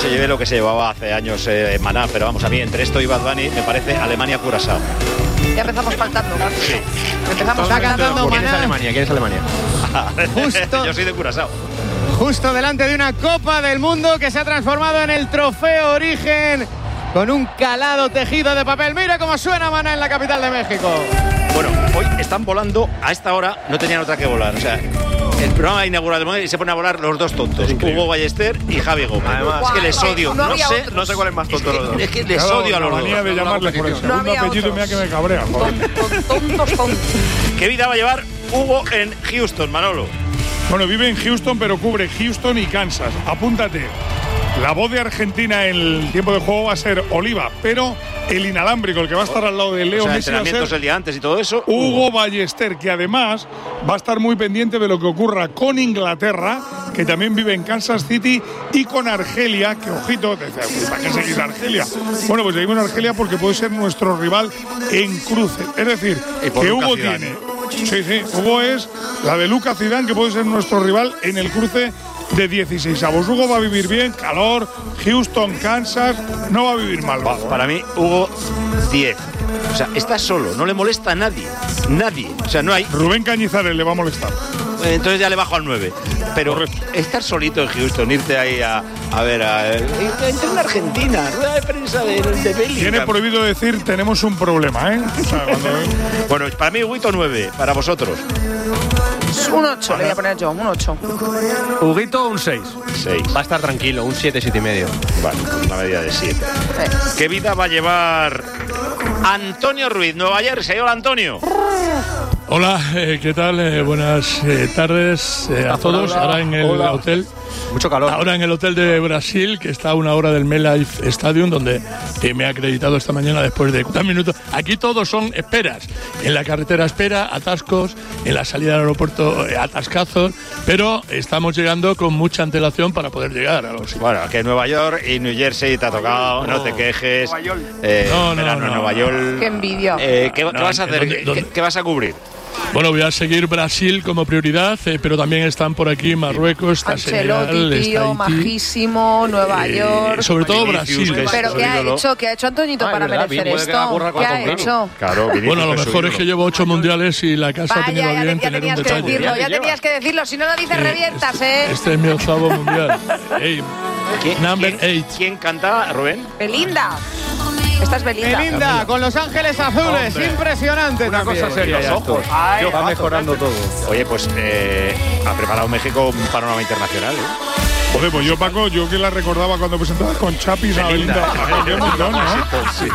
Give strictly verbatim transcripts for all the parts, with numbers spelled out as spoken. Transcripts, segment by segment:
se lleve lo que se llevaba hace años eh, Maná, pero vamos, a mí entre esto y Bad Bunny me parece Alemania-Curazao. Ya empezamos faltando. Sí. Empezamos Está cantando ¿Quién es Maná. Alemania? ¿Quién es Alemania? Justo. Yo soy de Curazao. Justo delante de una Copa del Mundo que se ha transformado en el Trofeo Origen con un calado tejido de papel. Mira cómo suena Maná en la capital de México. Bueno, hoy están volando, a esta hora no tenían otra que volar. O sea, el programa inaugural del mundo y se ponen a volar los dos tontos, Hugo Ballester y Javi Gómez. Además, es que les odio, no no, había sé, otros. No sé cuál es más tonto es los dos. que, es que les Claro, odio a los la dos. manía de llamarle por el No segundo había apellido, otros. mira que me cabrea. joder. Tontos, tontos. ¿Qué vida va a llevar Hugo en Houston, Manolo? Bueno, vive en Houston, pero cubre Houston y Kansas. Apúntate. La voz de Argentina en el tiempo de juego va a ser Oliva, pero el inalámbrico, el que va a estar al lado de Leo O sea, Messi, va a entrenamientos ser el día antes y todo eso. Hugo Ballester, que además va a estar muy pendiente de lo que ocurra con Inglaterra, que también vive en Kansas City, y con Argelia, que ojito, te decía, ¿para qué seguís a Argelia? Bueno, pues seguimos a Argelia porque puede ser nuestro rival en cruce. Es decir, Y por que Lucas Hugo Zidane. tiene. Sí, sí, Hugo es la de Lucas Zidane, que puede ser nuestro rival en el cruce de dieciséis avos. Hugo va a vivir bien, calor, Houston, Kansas, no va a vivir mal. Pa- Hugo. para mí, Hugo, diez. O sea, está solo, no le molesta a nadie. Nadie. O sea, no hay. Rubén Cañizares le va a molestar. Entonces ya le bajo al nueve. Pero Correcto. estar solito en Houston, irte ahí a, a ver a. Entre una Argentina, rueda de prensa de, de Bellingham. Tiene prohibido decir tenemos un problema, ¿eh? O sea, cuando- Bueno, para mí, Huguito, nueve. Para vosotros, Un ocho le voy a poner yo, un ocho. Huguito, un seis. seis. Va a estar tranquilo, un siete, siete y medio. Vale, una medida de siete. ¿Qué vida va a llevar Antonio Ruiz, Nueva Jersey? Hola, Antonio. Hola, eh, ¿qué tal? Eh, buenas eh, tardes eh, a todos. hola, Ahora en el hola. hotel, Mucho calor. ahora en el hotel de Brasil, que está a una hora del MetLife Stadium, donde eh, me ha acreditado esta mañana después de cuatro minutos. Aquí todos son esperas. En la carretera espera, atascos, en la salida del aeropuerto eh, atascazos, pero estamos llegando con mucha antelación para poder llegar a los sitios. Bueno, que Nueva York y New Jersey te ha tocado, no te quejes. Eh, No, no, verano en no. Nueva York. Qué envidia. Eh, ¿qué, qué No, vas a hacer? ¿dónde- ¿Qué, dónde? qué vas a cubrir? Bueno, voy a seguir Brasil como prioridad, eh, pero también están por aquí Marruecos, está Senegal, Ancelotti, está tío, Haití. majísimo, Nueva Eh, York. sobre todo Vinicius, Brasil. que es Pero su ¿qué ha ídolo. hecho? ¿Qué ha hecho Antoñito Ah, es para verdad, merecer bien puede que la esto? curra con ¿Qué ha Antonio. hecho? Claro, Vinicius, Bueno, a lo que es su mejor es ídolo. que llevo ocho mundiales y la casa ha Vaya, tenido ya, bien ya tener un tenías que detalle. decirlo, Ya ya te tenías que decirlo. Si no lo dices, Eh, revientas, ¿eh? Este es mi octavo mundial. Ey, ¿Quién, Number quién- eight. ¿Quién canta, Rubén? Belinda. Esta es Belinda. Belinda con Los Ángeles Azules, Hombre. impresionante Una también. cosa seria ya esto. Va mejorando todo. Oye, pues eh, ha preparado México un panorama internacional, ¿eh? Joder, pues yo, Paco, yo que la recordaba cuando presentabas con Chapis a Belinda. Qué montón, ¿no? Sí.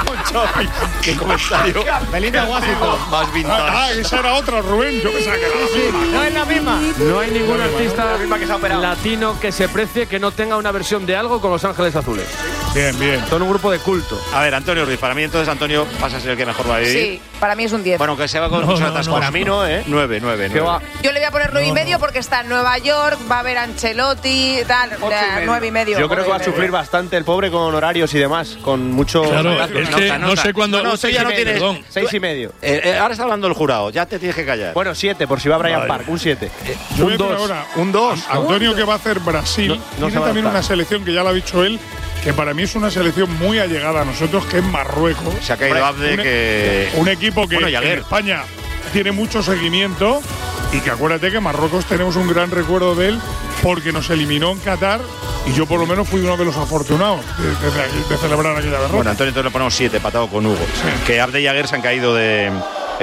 Qué comentario Belinda Washington. más Ah, vintage. esa era otra, Rubén. Yo pensaba que era la misma. No es la misma. No hay ningún artista misma que se ha operado. latino que se precie que no tenga una versión de algo con Los Ángeles Azules. Bien, bien. Son un grupo de culto. A ver, Antonio Ruiz, para mí entonces Antonio pasa a ser el que mejor va a vivir. Sí, para mí es un diez. Bueno, que se va con No, mucho no, atasco. no. Para mí no, ¿eh? Nueve, nueve, ¿Qué nueve. va? Yo le voy a poner nueve y medio porque está en Nueva York, va a haber Ancelotti, tal, eh, nueve y medio. Yo creo que va a nueve y sufrir medio. bastante el pobre con horarios y demás, con mucho. Claro, Nota, es que no nota. sé cuándo. No, no, tú ya no tienes. Perdón. Seis y medio. Eh, eh, ahora está hablando el jurado, ya te tienes que callar. Bueno, siete, por si va Brian Vale. Park, un siete. Yo voy Un a decir dos. ahora, Un dos. Antonio, que va a hacer Brasil, No- no se tiene va a también adaptar. una selección que ya lo ha dicho él, que para mí es una selección muy allegada a nosotros, que es Marruecos. Se ha caído Abde, un, que. un equipo que Bueno, y en Aguer. España tiene mucho seguimiento y que acuérdate que Marruecos tenemos un gran recuerdo de él porque nos eliminó en Qatar y yo por lo menos fui uno de los afortunados de, de- de celebrar aquella derrota. Bueno, Antonio, entonces le ponemos siete, patado con Hugo. Que Abde y Aguer se han caído de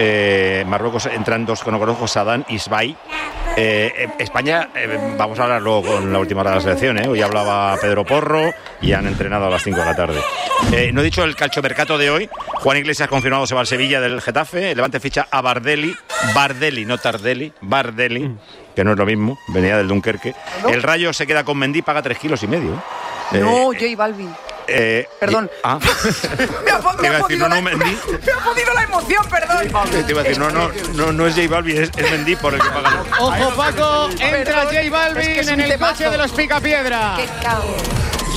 eh, Marruecos, entran dos que no conozco, Sadán y Sbai. Eh, eh, España, eh, vamos a hablar luego con la última hora de la selección, ¿eh? Hoy hablaba Pedro Porro y han entrenado a las cinco de la tarde. Eh, no he dicho el calchomercato de hoy. Juan Iglesias confirmado se va al Sevilla del Getafe. El Levante ficha a Bardelli. Bardelli, no Tardelli. Bardelli, que no es lo mismo. Venía del Dunkerque. El Rayo se queda con Mendy, paga tres kilos y medio. ¿eh? No, Eh, J Balvin. eh, Perdón. y- ah. Me ha, po- Te me iba ha a decir, podido no, la, no, Mendy. me ha podido la emoción, perdón. Te iba a decir, no, no, no, no es J Balvin, es, es Mendy por el que paga. Ojo, Paco, entra Perdón, J Balvin es que es en un el temazo. coche de los Picapiedra. Qué cabrón.